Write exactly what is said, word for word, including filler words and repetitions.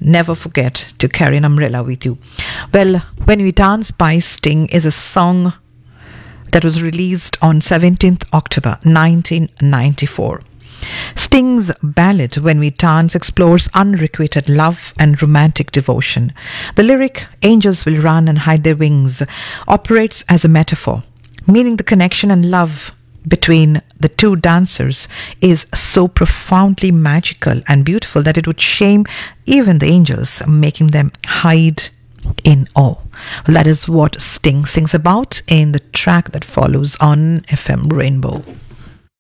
never forget to carry an umbrella with you. Well, When We Dance by Sting is a song that was released on seventeenth October nineteen ninety-four. Sting's ballad When We Dance explores unrequited love and romantic devotion. The lyric, "Angels will run and hide their wings," operates as a metaphor, meaning the connection and love between the two dancers is so profoundly magical and beautiful that it would shame even the angels, making them hide in awe. Well, that is what Sting sings about in the track that follows on F M Rainbow.